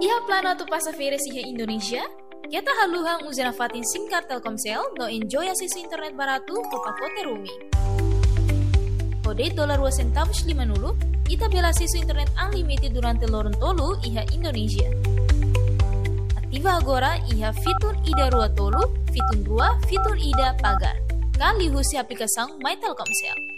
Iha plano tu passageira iha Indonesia? Kita haluhang uzana fatin singkar Telkomsel no enjoy akses internet barato ko pacote roaming. Kode $2.50 ita bela akses internet unlimited durante lorong tolu iha Indonesia. Aktiva agora iha fitur ida rua tolu, fitur rua, fitur ida pagar. Kali husi aplikação My Telkomsel.